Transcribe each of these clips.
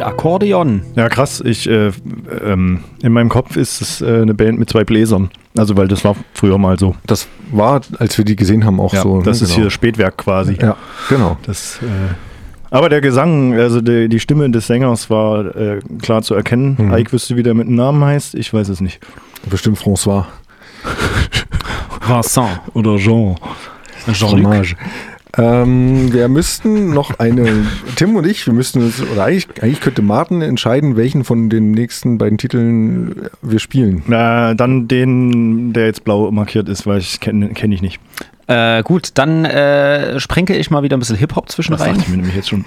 Akkordeon. Ja, krass. In meinem Kopf ist es eine Band mit 2 Bläsern. Also, weil das war früher mal so. Das war, als wir die gesehen haben, auch so. Das ist hier Spätwerk quasi. Ja, genau. Aber der Gesang, also die Stimme des Sängers war klar zu erkennen. Ike wüsste, wie der mit dem Namen heißt. Ich weiß es nicht. Bestimmt François. Vincent. Oder Jean. Jean-Luc. Wir müssten noch Tim und ich, eigentlich könnte Martin entscheiden, welchen von den nächsten beiden Titeln wir spielen. Dann den, der jetzt blau markiert ist, weil ich kenne ich nicht. Gut, dann sprenke ich mal wieder ein bisschen Hip-Hop zwischen Das rein. dachte ich mir nämlich jetzt schon.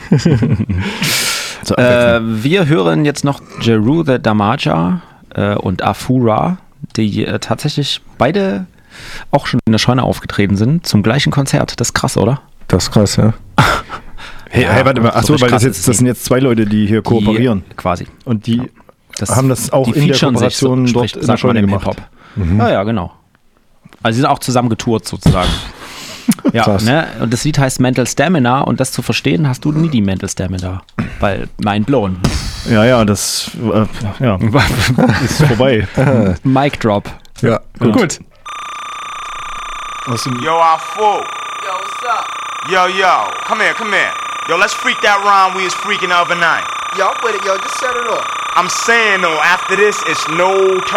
Wir hören jetzt noch Jeru the Damaja und Afura, die tatsächlich beide auch schon in der Scheune aufgetreten sind, zum gleichen Konzert. Das ist krass, oder? Das ist krass, ja. Hey, warte mal. Achso, weil das sind jetzt 2 Leute, die hier kooperieren. Quasi. Und die haben das auch in der Kooperation dort in der Scheune gemacht. Ja, genau. Also sie sind auch zusammen getourt sozusagen. Ja, krass. Ne? Und das Lied heißt Mental Stamina und das zu verstehen, hast du nie die Mental Stamina. Weil mind blown. Ja, das ist vorbei. Mic drop. Ja, Gut. Yo, I4. Yo, what's up? Yo, come here. Yo, let's freak that rhyme we was freaking the other night. Yo, I'm with it, yo. Just set it off. I'm saying though, after this, it's no